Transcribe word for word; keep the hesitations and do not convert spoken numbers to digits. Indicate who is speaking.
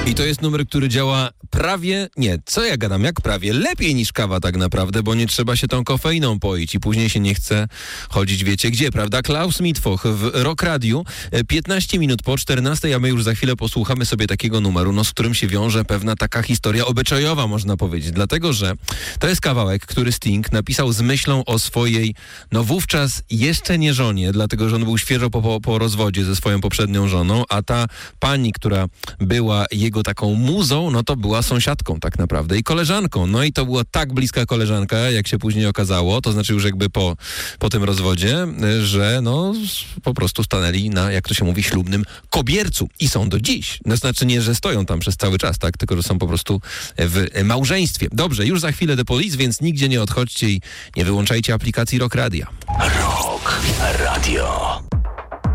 Speaker 1: I to jest numer, który działa prawie, nie, co ja gadam, jak prawie, lepiej niż kawa tak naprawdę, bo nie trzeba się tą kofeiną poić i później się nie chce chodzić, wiecie gdzie, prawda? Klaus Mitwoch w Rock Radiu, piętnaście minut po czternastej, a my już za chwilę posłuchamy sobie takiego numeru, no z którym się wiąże pewna taka historia obyczajowa, można powiedzieć, dlatego, że to jest kawałek, który Sting napisał z myślą o swojej, no wówczas jeszcze nie żonie, dlatego, że on był świeżo po, po, po rozwodzie ze swoją poprzednią żoną, a ta pani, która była jego taką muzą, no to była sąsiadką tak naprawdę i koleżanką. No i to była tak bliska koleżanka, jak się później okazało, to znaczy już jakby po, po tym rozwodzie, że no po prostu stanęli na, jak to się mówi, ślubnym kobiercu i są do dziś. No znaczy nie, że stoją tam przez cały czas, tak, tylko że są po prostu w małżeństwie. Dobrze, już za chwilę The Police, więc nigdzie nie odchodźcie i nie wyłączajcie aplikacji Rock Radia.
Speaker 2: Rock Radio.